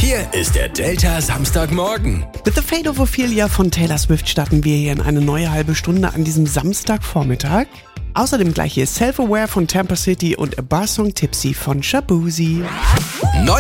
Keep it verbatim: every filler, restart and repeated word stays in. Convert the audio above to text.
Hier ist der Delta Samstagmorgen. With the Fate of Ophelia von Taylor Swift starten wir hier in eine neue halbe Stunde an diesem Samstagvormittag. Außerdem gleich hier Self-Aware von Tampa City und A Bar Song Tipsy von Shabuzi.